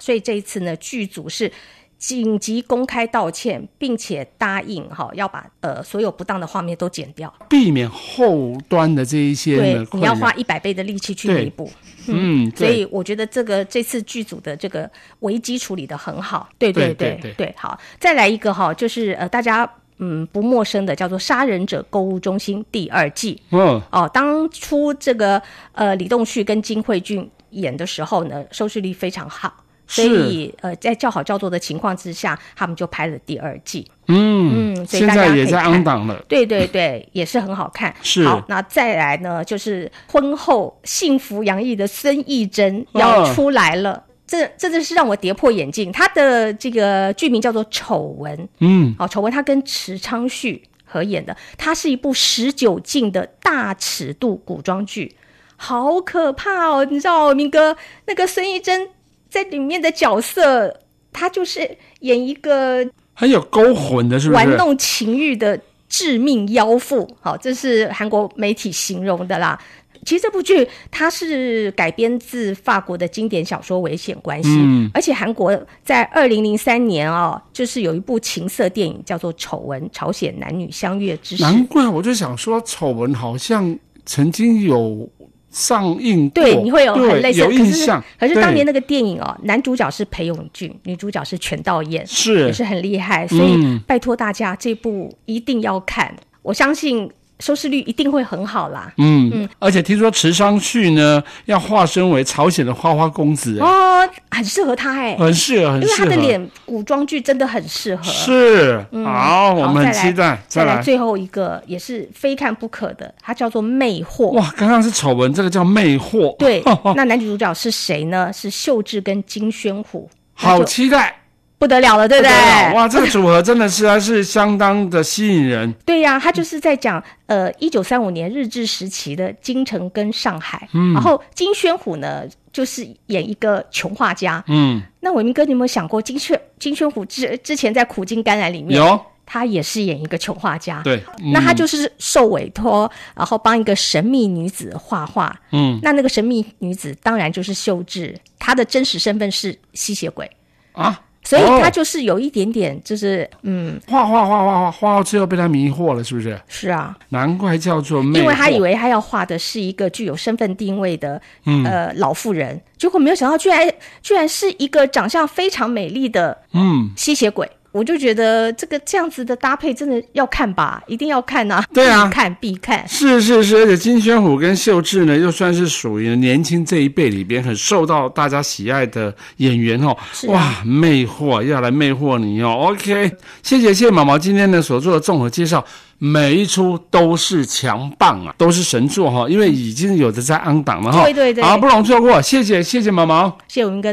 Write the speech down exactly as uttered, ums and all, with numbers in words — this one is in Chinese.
所以这一次呢，剧组是紧急公开道歉，并且答应哈要把呃所有不当的画面都剪掉， 避免后端的这一些对，你要花一百倍的力气去弥补。嗯，所以我觉得这个这次剧组的这个危机处理的很好。对对对 对, 对, 对好，再来一个哈，就是呃大家嗯不陌生的叫做《杀人者购物中心》第二季。嗯哦，当初这个呃李栋旭跟金惠俊演的时候呢，收视率非常好。所以呃，在叫好叫座的情况之下，他们就拍了第二季。 嗯嗯，所以大家现在也在on档了。 对对对，也是很好看。 是。 好，那再来呢，就是婚后幸福洋溢的孙艺珍要出来了。哦、这这真是让我跌破眼镜。她的这个剧名叫做《丑闻》。嗯。好、哦，《丑闻》她跟池昌旭合演的，它是一部十九禁的大尺度古装剧，好可怕哦！你知道，明哥那个孙艺珍在里面的角色，他就是演一个很有勾魂的，是不是玩弄情欲的致命妖妇？好，这是韩国媒体形容的啦。其实这部剧它是改编自法国的经典小说《危险关系》，嗯，而且韩国在二零零三年哦，就是有一部情色电影叫做《丑闻》，朝鲜男女相悦之事。 难怪我就想说，《丑闻》好像曾经有上映过， 对，你会有很类似有印象。 可是可是当年那个电影哦，男主角是裴勇俊，女主角是全道彦， 是也是很厉害。所以拜托大家，这部一定要看，我相信收视率一定会很好啦。 嗯嗯，而且听说池昌旭呢要化身为朝鲜的花花公子哦，很适合他哎， 很适合，很适合， 因为他的脸古装剧真的很适合。 是，嗯、好，我们很期待。 再来，再来最后一个也是非看不可的，它叫做《魅惑》。 哇，刚刚是丑闻，这个叫魅惑。 对，那男女主角是谁呢？是秀智跟金宣虎。 好期待。 不得了了，对不对？ 哇，这个组合真的是还是相当的吸引人。 对呀、啊，他就是在讲呃一九三五年日治时期的京城跟上海，嗯，然后金宣虎呢就是演一个穷画家，嗯，那伟明哥，你有没有想过金宣金宣虎之之前在《苦尽甘来》里面有？ 他也是演一个穷画家， 对、 嗯，那他就是受委托，然后帮一个神秘女子画画，嗯，那那个神秘女子当然就是秀智，她的真实身份是吸血鬼啊。所以他就是有一点点，就是、哦、嗯， 画画画画画画到最后被他迷惑了，是不是？ 是啊， 难怪叫做魅惑， 因为他以为他要画的是一个具有身份定位的、嗯、呃老妇人，结果没有想到居然居然是一个长相非常美丽的嗯吸血鬼。我就觉得这个这样子的搭配真的要看吧，一定要看啊！ 对啊， 必看必看。 是是是，而且金宣虎跟秀智呢，又算是属于年轻这一辈里边很受到大家喜爱的演员哦。 是啊、 哇，魅惑要来魅惑你哦。OK， 谢谢谢谢毛毛今天呢所做的综合介绍。每一出都是强棒啊，都是神作哈、哦，因为已经有的在on档了哈。 对对对， 好，不容错过，谢谢谢谢毛毛， 谢谢我们哥。